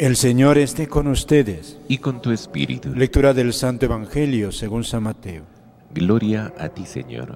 El Señor esté con ustedes. Y con tu espíritu. Lectura del Santo Evangelio según San Mateo. Gloria a ti, Señor.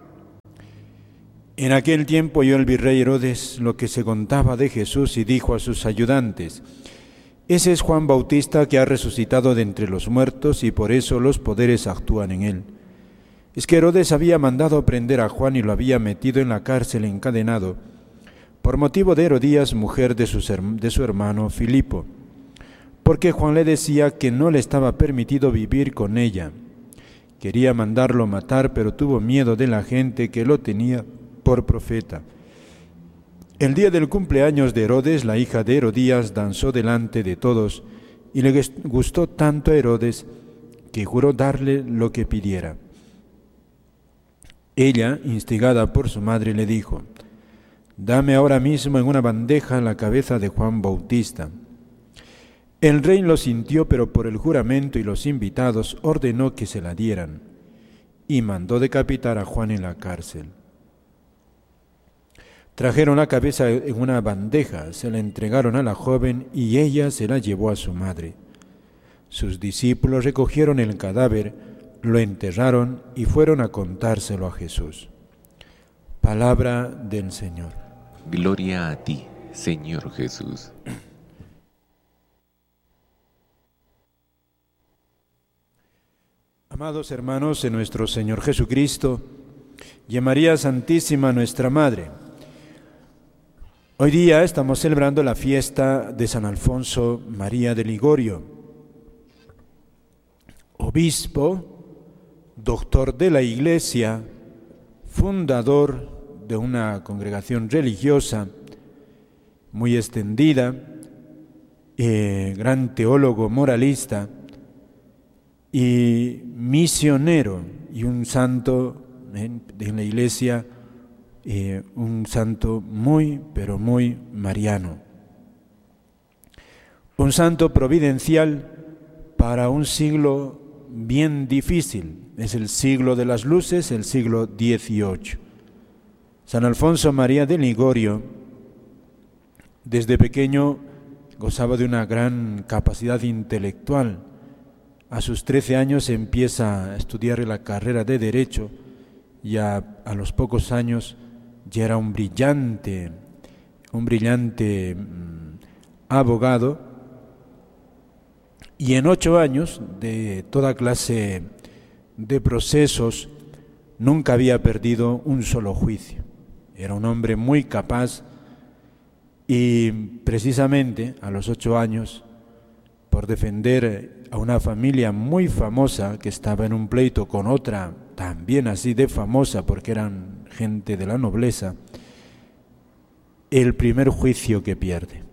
En aquel tiempo oyó el virrey Herodes lo que se contaba de Jesús y dijo a sus ayudantes: Ese es Juan Bautista que ha resucitado de entre los muertos y por eso los poderes actúan en él. Es que Herodes había mandado prender a Juan y lo había metido en la cárcel encadenado por motivo de Herodías, mujer de su hermano Filipo, porque Juan le decía que no le estaba permitido vivir con ella. Quería mandarlo matar, pero tuvo miedo de la gente que lo tenía por profeta. El día del cumpleaños de Herodes, la hija de Herodías danzó delante de todos y le gustó tanto a Herodes que juró darle lo que pidiera. Ella, instigada por su madre, le dijo: Dame ahora mismo en una bandeja la cabeza de Juan Bautista. El rey lo sintió, pero por el juramento y los invitados ordenó que se la dieran y mandó decapitar a Juan en la cárcel. Trajeron la cabeza en una bandeja, se la entregaron a la joven y ella se la llevó a su madre. Sus discípulos recogieron el cadáver, lo enterraron y fueron a contárselo a Jesús. Palabra del Señor. Gloria a ti, Señor Jesús. Amados hermanos en nuestro Señor Jesucristo y en María Santísima, nuestra Madre, hoy día estamos celebrando la fiesta de San Alfonso María de Ligorio, obispo, doctor de la Iglesia, fundador de una congregación religiosa muy extendida, gran teólogo moralista y misionero y un santo de la Iglesia, un santo muy, pero muy mariano. Un santo providencial para un siglo bien difícil. Es el siglo de las luces, el siglo XVIII. San Alfonso María de Ligorio, desde pequeño, gozaba de una gran capacidad intelectual. A sus 13 años empieza a estudiar la carrera de Derecho y a los pocos años ya era un brillante abogado, y en 8 años de toda clase de procesos nunca había perdido un solo juicio. Era un hombre muy capaz y precisamente a los 8 años, por defender a una familia muy famosa que estaba en un pleito con otra también así de famosa porque eran gente de la nobleza, el primer juicio que pierde.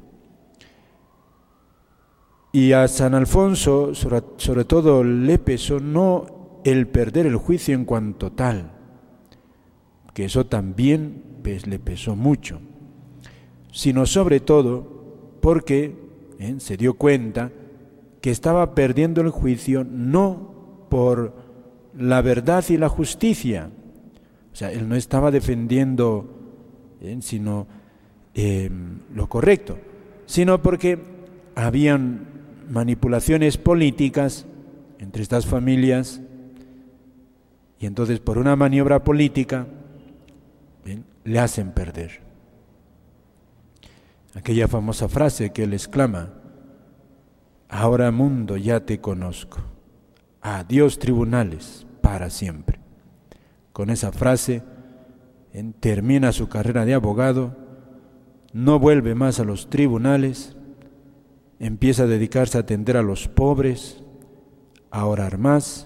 Y a San Alfonso sobre todo le pesó no el perder el juicio en cuanto tal, que eso también le pesó mucho, sino sobre todo porque se dio cuenta que estaba perdiendo el juicio no por la verdad y la justicia, o sea, él no estaba defendiendo sino lo correcto, sino porque habían manipulaciones políticas entre estas familias y entonces por una maniobra política le hacen perder. Aquella famosa frase que él exclama: ahora mundo ya te conozco, adiós tribunales para siempre. Con esa frase termina su carrera de abogado, no vuelve más a los tribunales, empieza a dedicarse a atender a los pobres, a orar más,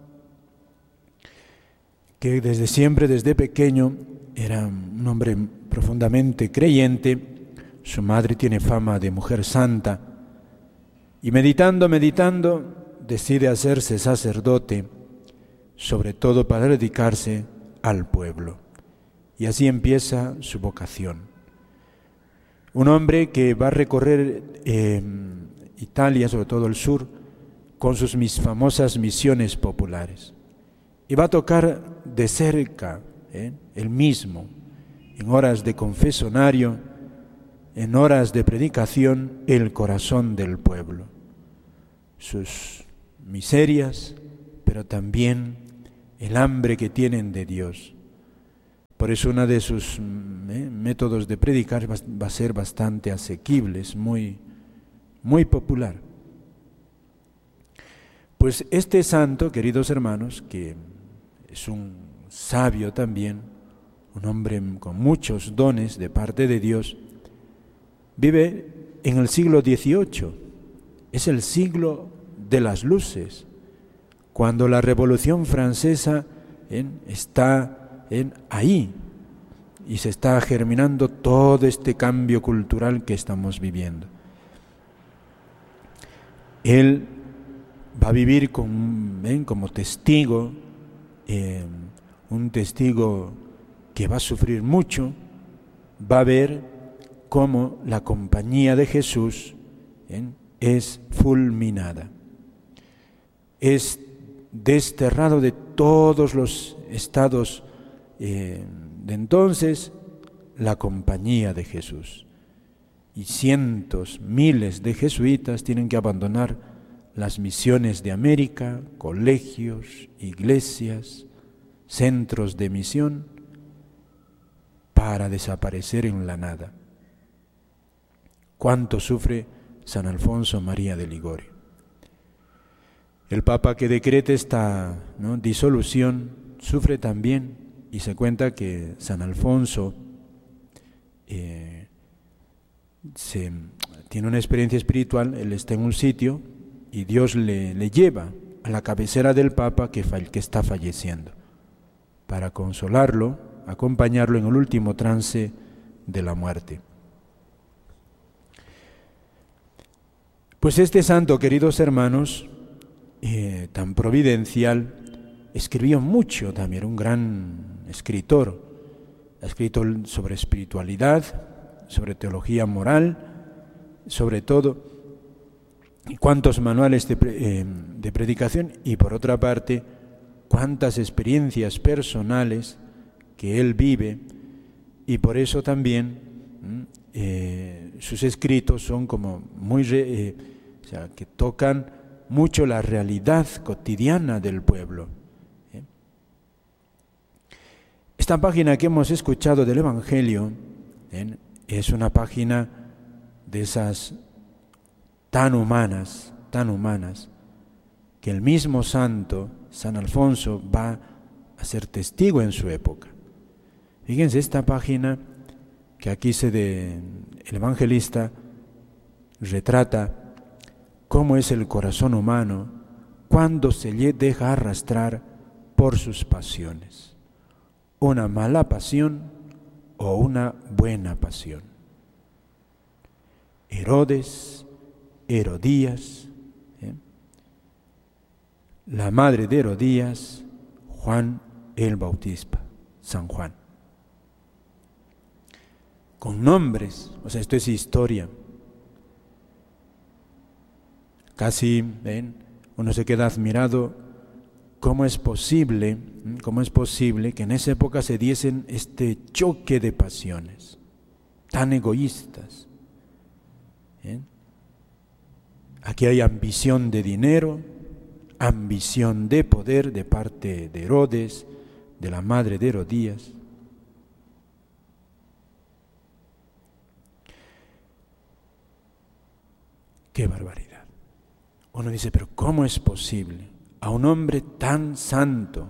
que desde siempre, desde pequeño, era un hombre profundamente creyente. Su madre tiene fama de mujer santa y meditando, decide hacerse sacerdote, sobre todo para dedicarse al pueblo. Y así empieza su vocación. Un hombre que va a recorrer Italia, sobre todo el sur, con sus famosas misiones populares. Y va a tocar de cerca, él mismo, en horas de confesonario, en horas de predicación el corazón del pueblo, sus miserias, pero también el hambre que tienen de Dios. Por eso uno de sus métodos de predicar va a ser bastante asequible, muy, muy popular. Pues este santo, queridos hermanos, que es un sabio también, un hombre con muchos dones de parte de Dios, vive en el siglo XVIII. Es el siglo de las luces, cuando la Revolución Francesa está ahí y se está germinando todo este cambio cultural que estamos viviendo. Él va a vivir como testigo, un testigo que va a sufrir mucho, va a ver cómo la compañía de Jesús es fulminada, es desterrado de todos los estados de entonces la compañía de Jesús. Y cientos, miles de jesuitas tienen que abandonar las misiones de América, colegios, iglesias, centros de misión, para desaparecer en la nada. ¿Cuánto sufre San Alfonso María de Ligorio? El Papa que decreta esta disolución sufre también, y se cuenta que San Alfonso tiene una experiencia espiritual. Él está en un sitio y Dios le lleva a la cabecera del Papa que está falleciendo, para consolarlo, acompañarlo en el último trance de la muerte. Pues este santo, queridos hermanos, tan providencial, escribió mucho también, un gran escritor. Ha escrito sobre espiritualidad, sobre teología moral, sobre todo, y cuántos manuales de predicación, y por otra parte, cuántas experiencias personales que él vive, y por eso también sus escritos son como muy, que tocan mucho la realidad cotidiana del pueblo. Esta página que hemos escuchado del Evangelio es una página de esas tan humanas, que el mismo santo, San Alfonso, va a ser testigo en su época. Fíjense esta página que aquí el evangelista retrata cómo es el corazón humano cuando se le deja arrastrar por sus pasiones, una mala pasión o una buena pasión. Herodes, Herodías, la madre de Herodías, Juan el Bautista, San Juan. Con nombres, esto es historia. Casi, uno se queda admirado cómo es posible que en esa época se diesen este choque de pasiones tan egoístas. Aquí hay ambición de dinero, ambición de poder de parte de Herodes, de la madre de Herodías. ¡Qué barbaridad! Uno dice, pero ¿cómo es posible a un hombre tan santo?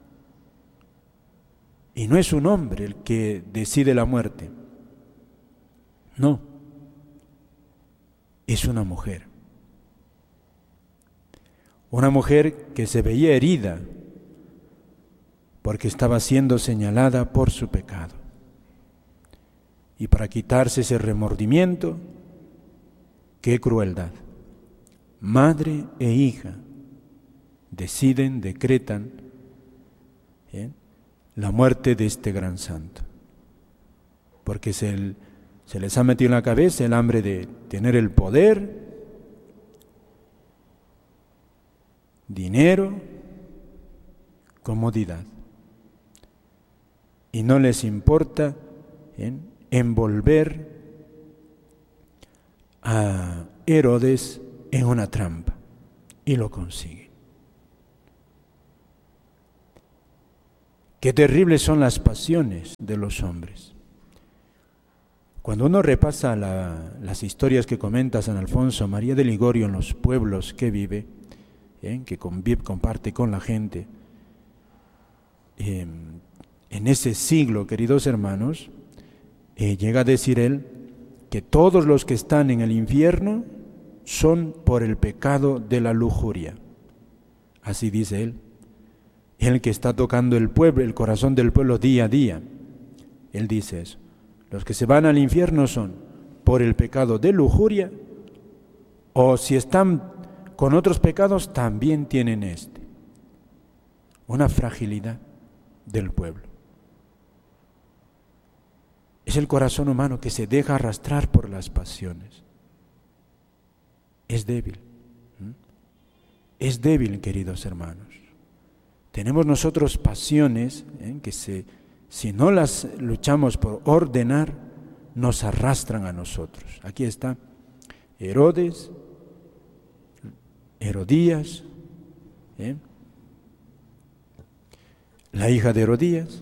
Y no es un hombre el que decide la muerte. No, es una mujer. Una mujer que se veía herida porque estaba siendo señalada por su pecado. Y para quitarse ese remordimiento, ¡qué crueldad! Madre e hija decretan la muerte de este gran santo. Porque se les ha metido en la cabeza el hambre de tener el poder, dinero, comodidad. Y no les importa envolver a Herodes en una trampa y lo consiguen. Qué terribles son las pasiones de los hombres. Cuando uno repasa las historias que comenta San Alfonso María de Ligorio en los pueblos que vive, que comparte con la gente, en ese siglo, queridos hermanos, llega a decir él que todos los que están en el infierno son por el pecado de la lujuria. Así dice él. El que está tocando el pueblo, el corazón del pueblo día a día. Él dice eso. Los que se van al infierno son por el pecado de lujuria, o si están con otros pecados, también tienen este. Una fragilidad del pueblo. Es el corazón humano que se deja arrastrar por las pasiones. Es débil. Es débil, queridos hermanos. Tenemos nosotros pasiones que si no las luchamos por ordenar, nos arrastran a nosotros. Aquí está Herodes, Herodías, la hija de Herodías.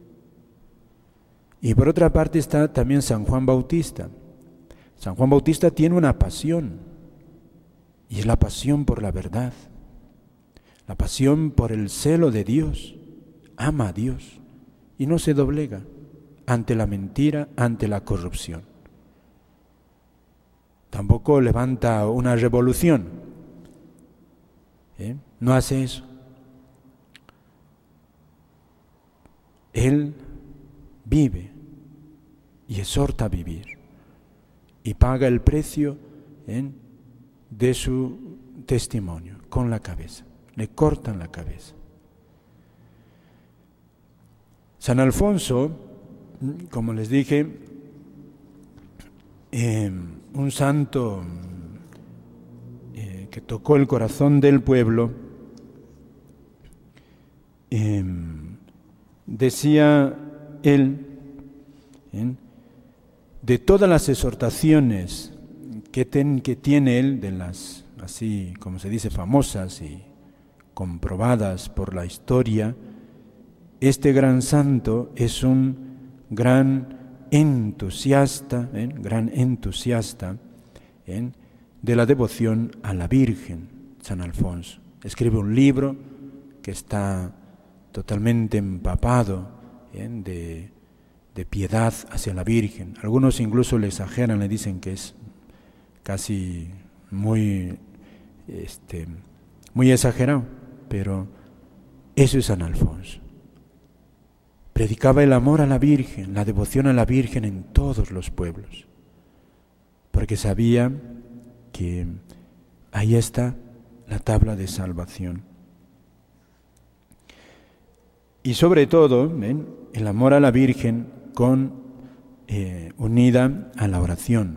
Y por otra parte está también San Juan Bautista. San Juan Bautista tiene una pasión, y es la pasión por la verdad, la pasión por el celo de Dios. Ama a Dios y no se doblega ante la mentira, ante la corrupción. Tampoco levanta una revolución, no hace eso. Él vive y exhorta a vivir y paga el precio de su testimonio con la cabeza. Le cortan la cabeza. San Alfonso, como les dije, un santo que tocó el corazón del pueblo, decía él, de todas las exhortaciones que tiene él, de las, así como se dice, famosas y comprobadas por la historia, este gran santo es un gran entusiasta de la devoción a la Virgen, San Alfonso. Escribe un libro que está totalmente empapado de piedad hacia la Virgen. Algunos incluso le exageran, le dicen que es casi muy exagerado, pero eso es San Alfonso. Predicaba el amor a la Virgen, la devoción a la Virgen en todos los pueblos, porque sabía que ahí está la tabla de salvación. Y sobre todo, el amor a la Virgen unida a la oración.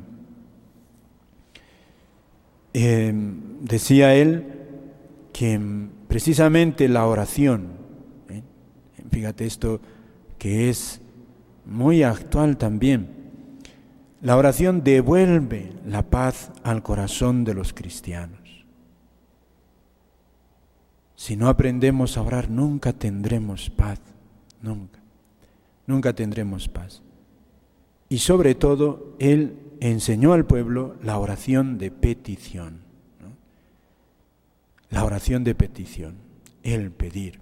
Decía él que precisamente la oración, fíjate esto que es muy actual también, la oración devuelve la paz al corazón de los cristianos. Si no aprendemos a orar, nunca tendremos paz, nunca tendremos paz. Y sobre todo, él enseñó al pueblo la oración de petición, ¿no? La oración de petición, el pedir.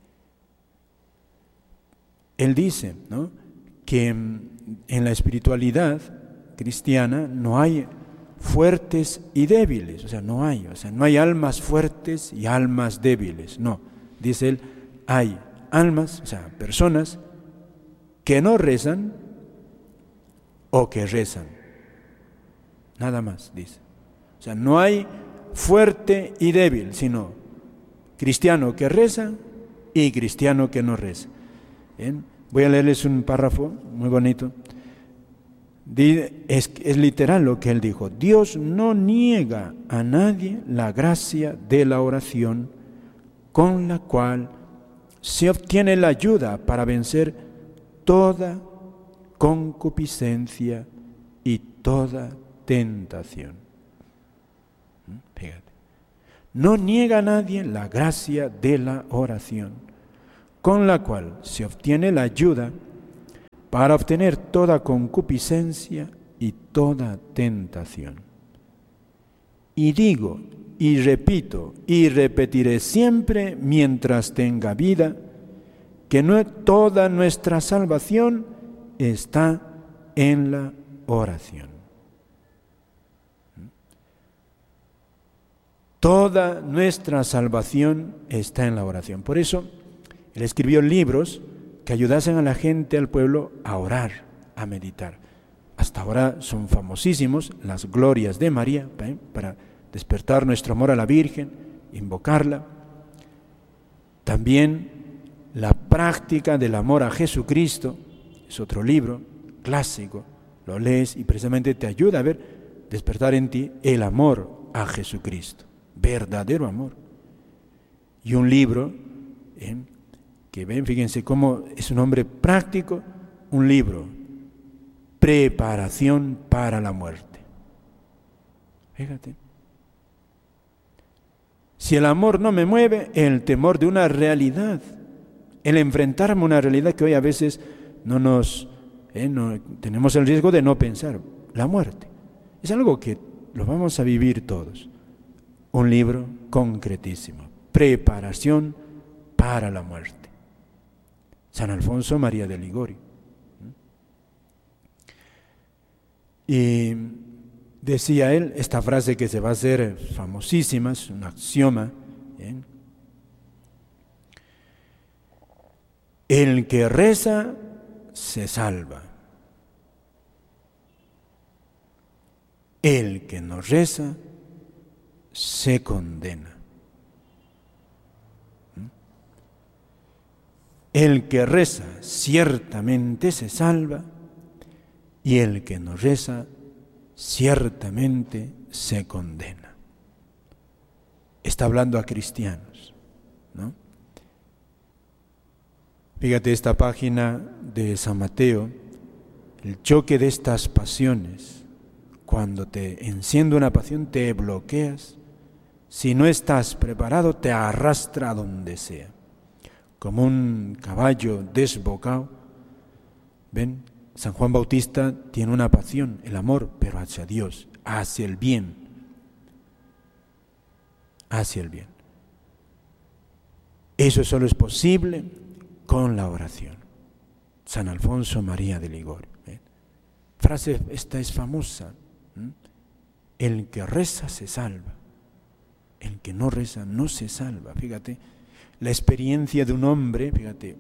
Él dice, ¿no?, que en la espiritualidad cristiana no hay fuertes y débiles, no hay almas fuertes y almas débiles, no, dice él, hay almas, personas que no rezan o que rezan, nada más, dice. No hay fuerte y débil, sino cristiano que reza y cristiano que no reza. Voy a leerles un párrafo muy bonito. Es literal lo que él dijo. Dios no niega a nadie la gracia de la oración con la cual se obtiene la ayuda para vencer toda concupiscencia y toda tentación. Fíjate. No niega a nadie la gracia de la oración, con la cual se obtiene la ayuda para obtener toda concupiscencia y toda tentación. Y digo, y repito, y repetiré siempre mientras tenga vida, que no toda nuestra salvación está en la oración. Toda nuestra salvación está en la oración. Por eso, él escribió libros que ayudasen a la gente, al pueblo, a orar, a meditar. Hasta ahora son famosísimos las glorias de María, para despertar nuestro amor a la Virgen, invocarla. También la práctica del amor a Jesucristo, es otro libro clásico, lo lees y precisamente te ayuda a ver, despertar en ti el amor a Jesucristo, verdadero amor. Y un libro que ven, fíjense cómo es un nombre práctico, un libro, Preparación para la muerte. Fíjate. Si el amor no me mueve, el temor de una realidad, el enfrentarme a una realidad que hoy a veces no tenemos el riesgo de no pensar, la muerte. Es algo que lo vamos a vivir todos. Un libro concretísimo, Preparación para la muerte. San Alfonso María de Ligorio. Y decía él esta frase que se va a hacer famosísima, es un axioma. El que reza se salva. El que no reza se condena. El que reza ciertamente se salva y el que no reza ciertamente se condena. Está hablando a cristianos, ¿no? Fíjate esta página de San Mateo, el choque de estas pasiones. Cuando te enciende una pasión te bloqueas, si no estás preparado te arrastra a donde sea, como un caballo desbocado. ¿Ven? San Juan Bautista tiene una pasión, el amor, pero hacia Dios, hacia el bien. Hacia el bien. Eso solo es posible con la oración. San Alfonso María de Ligorio. Frase, esta es famosa. El que reza se salva. El que no reza no se salva. Fíjate, la experiencia de un hombre, fíjate,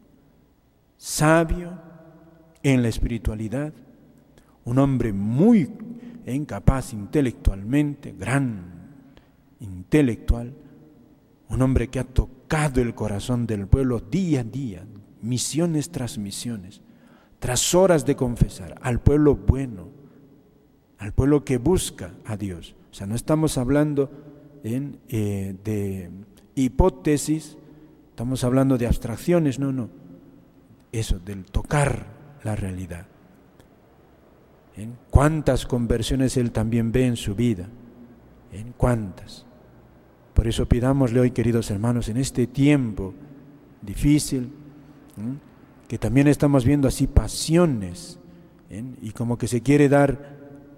sabio en la espiritualidad, un hombre muy capaz intelectualmente, gran intelectual, un hombre que ha tocado el corazón del pueblo día a día, misiones tras misiones, tras horas de confesar, al pueblo bueno, al pueblo que busca a Dios. O sea, no estamos hablando de hipótesis, estamos hablando de abstracciones, no. Eso, del tocar la realidad. ¿Cuántas conversiones él también ve en su vida? ¿Cuántas? Por eso pidámosle hoy, queridos hermanos, en este tiempo difícil, que también estamos viendo así pasiones, y como que se quiere dar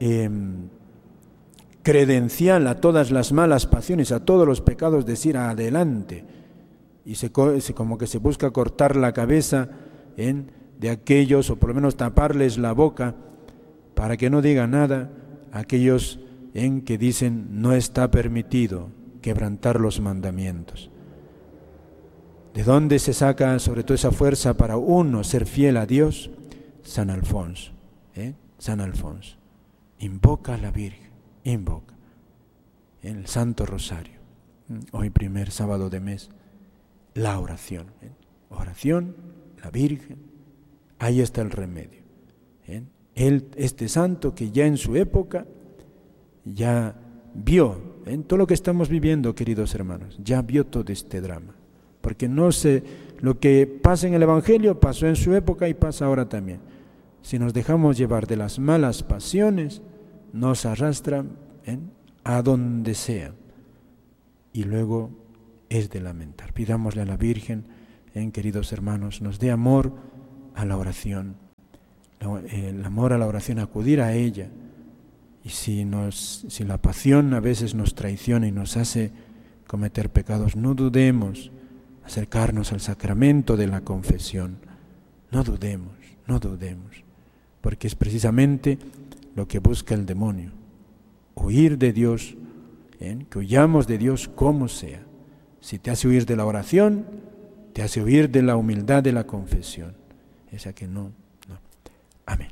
credencial a todas las malas pasiones, a todos los pecados, decir adelante, y como que se busca cortar la cabeza de aquellos, o por lo menos taparles la boca para que no digan nada a aquellos que dicen no está permitido quebrantar los mandamientos. ¿De dónde se saca sobre todo esa fuerza para uno ser fiel a Dios? San Alfonso, San Alfonso. Invoca a la Virgen, invoca en el Santo Rosario, hoy primer sábado de mes, la oración, oración, la Virgen, ahí está el remedio. Él, este santo que ya en su época ya vio todo lo que estamos viviendo, queridos hermanos, ya vio todo este drama, porque lo que pasa en el Evangelio pasó en su época y pasa ahora también. Si nos dejamos llevar de las malas pasiones, nos arrastra a donde sea. Y luego es de lamentar. Pidámosle a la Virgen, queridos hermanos, nos dé amor a la oración. El amor a la oración, acudir a ella. Y si la pasión a veces nos traiciona y nos hace cometer pecados, no dudemos acercarnos al sacramento de la confesión. No dudemos, porque es precisamente lo que busca el demonio. Huir de Dios, que huyamos de Dios como sea. Si te hace huir de la oración, te hace huir de la humildad de la confesión. Esa que no. Amén.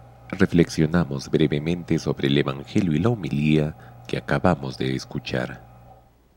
Reflexionamos brevemente sobre el Evangelio y la homilía que acabamos de escuchar.